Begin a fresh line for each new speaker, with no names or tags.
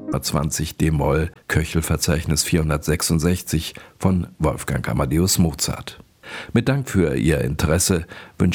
20 d-Moll Köchelverzeichnis 466 von Wolfgang Amadeus Mozart. Mit Dank für Ihr Interesse wünscht